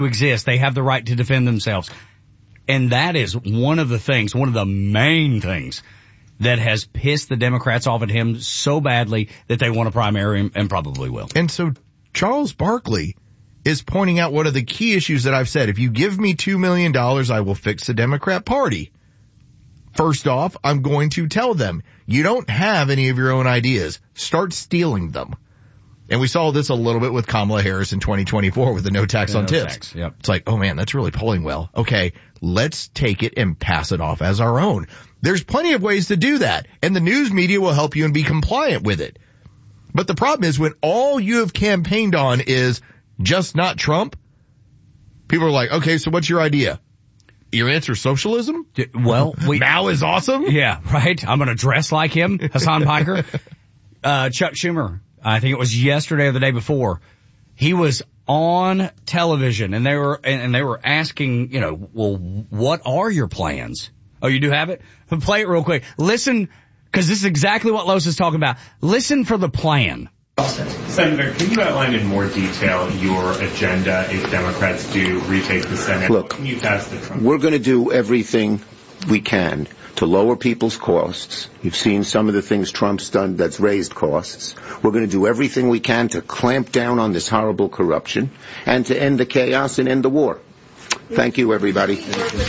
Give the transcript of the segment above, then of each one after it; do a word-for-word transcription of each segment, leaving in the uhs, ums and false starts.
exist. They have the right to defend themselves. And that is one of the things, one of the main things that has pissed the Democrats off at him so badly that they want to primary him and probably will. And so Charles Barkley is pointing out one of the key issues that I've said. If you give me two million dollars, I will fix the Democrat Party. First off, I'm going to tell them, you don't have any of your own ideas. Start stealing them. And we saw this a little bit with Kamala Harris in twenty twenty-four with the no tax yeah, on no tips. Tax, yep. It's like, oh man, that's really polling well. Okay, let's take it and pass it off as our own. There's plenty of ways to do that, and the news media will help you and be compliant with it. But the problem is when all you have campaigned on is just not Trump, people are like, okay, so what's your idea? Your answer, socialism? Well, we, Mao is awesome? Yeah, right. I'm going to dress like him, Hassan Piker. Uh, Chuck Schumer. I think it was yesterday or the day before. He was on television and they were, and they were asking, you know, well, what are your plans? Oh, you do have it? Play it real quick. Listen, cause this is exactly what Los is talking about. Listen for the plan. Senator, can you outline in more detail your agenda if Democrats do retake the Senate? Look, can you pass the Trump? We're going to do everything we can to lower people's costs. You've seen some of the things Trump's done that's raised costs. We're going to do everything we can to clamp down on this horrible corruption and to end the chaos and end the war. Thank you, everybody.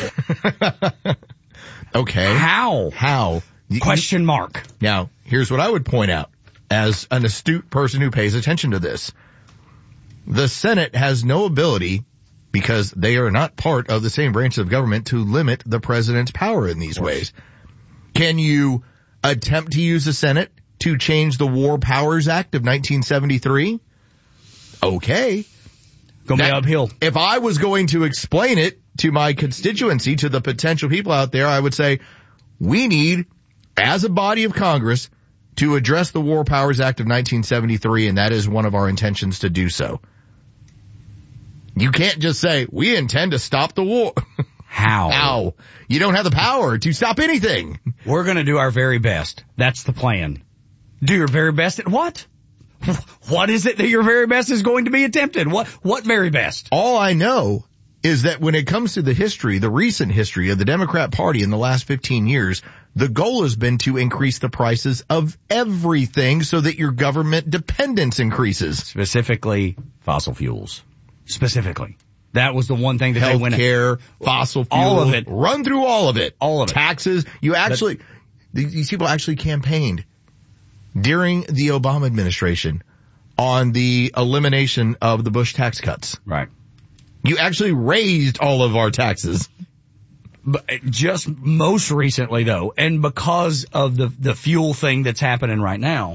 Okay. How? How? Question mark. Now, here's what I would point out as an astute person who pays attention to this. The Senate has no ability, because they are not part of the same branch of government, to limit the president's power in these ways. Can you attempt to use the Senate to change the War Powers Act of nineteen seventy-three? Okay. Gonna be uphill. If I was going to explain it to my constituency, to the potential people out there, I would say, we need, as a body of Congress, to address the War Powers Act of nineteen seventy-three, and that is one of our intentions to do so. You can't just say, we intend to stop the war. How? How? You don't have the power to stop anything. We're going to do our very best. That's the plan. Do your very best at what? What is it that your very best is going to be attempted? What, what very best? All I know is that when it comes to the history, the recent history of the Democrat Party in the last fifteen years, the goal has been to increase the prices of everything so that your government dependence increases. Specifically, fossil fuels. Specifically. That was the one thing that Health they went care, fossil fuel. All of it. Run through all of it. All of it. Taxes. You actually, but, these people actually campaigned during the Obama administration on the elimination of the Bush tax cuts. Right. You actually raised all of our taxes. But just most recently though, and because of the, the fuel thing that's happening right now,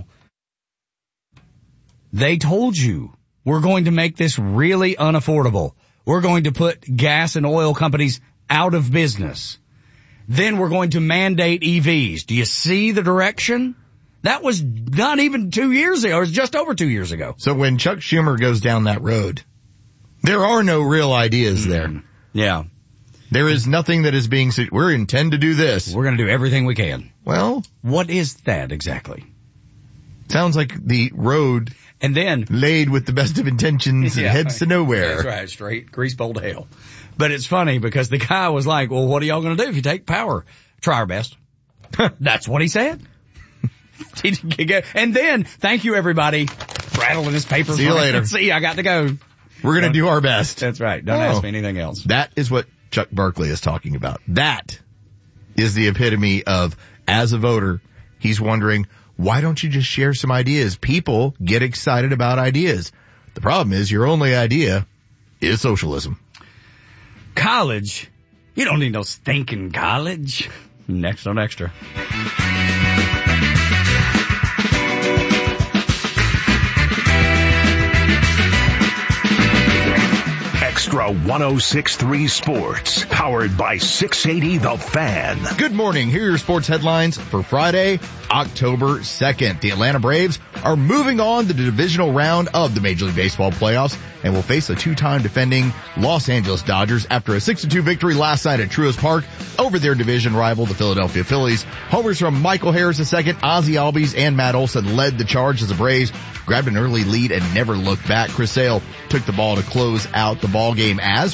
they told you, we're going to make this really unaffordable. We're going to put gas and oil companies out of business. Then we're going to mandate E Vs. Do you see the direction? That was not even two years ago. It was just over two years ago. So when Chuck Schumer goes down that road, there are no real ideas mm-hmm. there. Yeah. There is nothing that is being said. We intend to do this. We're going to do everything we can. Well, what is that exactly? Sounds like the road and then laid with the best of intentions yeah, and heads to nowhere. That's right. Straight grease bowl to hell. But it's funny because the guy was like, well, what are y'all going to do if you take power? Try our best. That's what he said. And then, thank you everybody. Rattling his paper. See you later. See, I got to go. We're going to do our best. That's right. Don't oh. ask me anything else. That is what Chuck Barkley is talking about. That is the epitome of, as a voter, he's wondering, why don't you just share some ideas? People get excited about ideas. The problem is your only idea is socialism. College? You don't need no stinking college. Next on Extra. Extra one oh six point three Sports, powered by six eighty The Fan. Good morning. Here are your sports headlines for Friday, October second. The Atlanta Braves are moving on to the divisional round of the Major League Baseball playoffs and will face the two-time defending Los Angeles Dodgers after a six to two victory last night at Truist Park over their division rival, the Philadelphia Phillies. Homers from Michael Harris the second, Ozzie Albies, and Matt Olson led the charge as the Braves grabbed an early lead and never looked back. Chris Sale took the ball to close out the ball game as